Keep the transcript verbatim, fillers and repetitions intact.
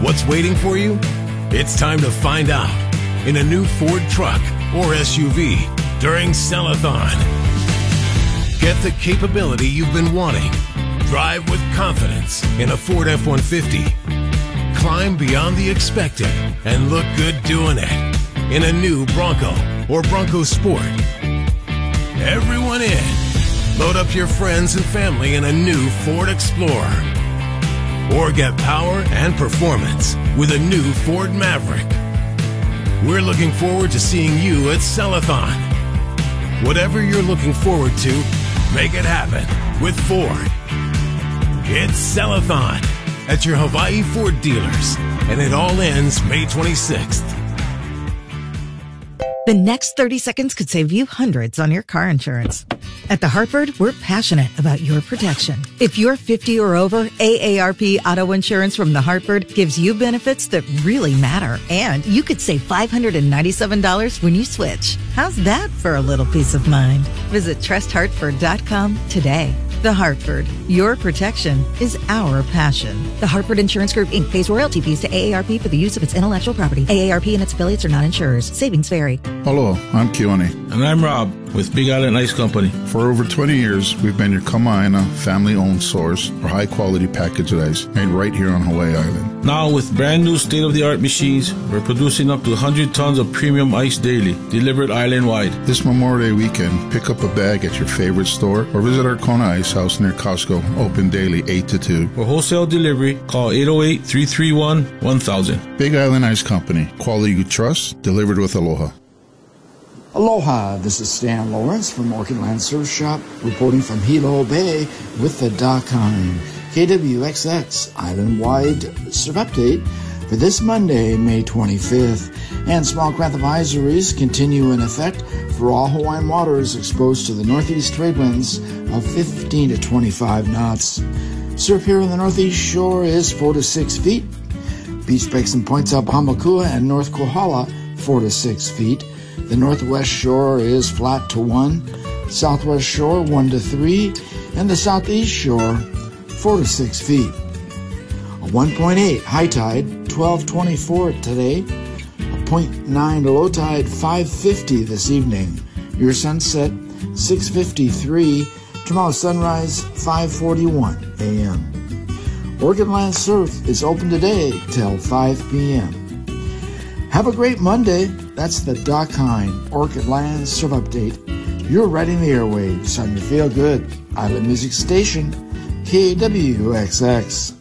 what's waiting for you? It's time to find out in a new Ford truck or S U V during Sell-a-thon. Get the capability you've been wanting. Drive with confidence in a Ford F one fifty. Climb beyond the expected and look good doing it in a new Bronco or Bronco Sport. Everyone in. Load up your friends and family in a new Ford Explorer. Or get power and performance with a new Ford Maverick. We're looking forward to seeing you at Sell-a-thon. Whatever you're looking forward to, make it happen with Ford. It's Sell-a-thon at your Hawaii Ford dealers, and it all ends May twenty-sixth. The next thirty seconds could save you hundreds on your car insurance. At The Hartford, we're passionate about your protection. If you're fifty or over, A A R P Auto Insurance from The Hartford gives you benefits that really matter. And you could save five hundred ninety-seven dollars when you switch. How's that for a little peace of mind? Visit trust hartford dot com today. The Hartford, your protection is our passion. The Hartford Insurance Group, Incorporated pays royalty fees to A A R P for the use of its intellectual property. A A R P and its affiliates are not insurers. Savings vary. Hello, I'm Keone. And I'm Rob with Big Island Ice Company. For over twenty years, we've been your Kama'aina family-owned source for high-quality packaged ice made right here on Hawaii Island. Now, with brand new state-of-the-art machines, we're producing up to one hundred tons of premium ice daily, delivered island-wide. This Memorial Day weekend, pick up a bag at your favorite store or visit our Kona Ice House near Costco, open daily eight to two. For wholesale delivery, call eight oh eight, three three one, one thousand. Big Island Ice Company, quality you trust, delivered with aloha. Aloha, this is Stan Lawrence from Orchid Land Surf Shop, reporting from Hilo Bay with the Dakine K W X X Island-wide Surf Update for this Monday, May twenty-fifth. And small craft advisories continue in effect for all Hawaiian waters exposed to the northeast trade winds of fifteen to twenty-five knots. Surf here on the northeast shore is four to six feet. Beach breaks and points up Hamakua and North Kohala, four to six feet. The northwest shore is flat to one, southwest shore one to three, and the southeast shore four to six feet. A one point eight high tide, twelve twenty-four today. A zero point nine low tide, five fifty this evening. Your sunset, six fifty-three. Tomorrow sunrise, five forty-one a.m. Orchid Land Surf is open today till five p.m. Have a great Monday. That's the Dakine Orchid Land Surf Update. You're riding the airwaves on your feel-good island music station, K W X X.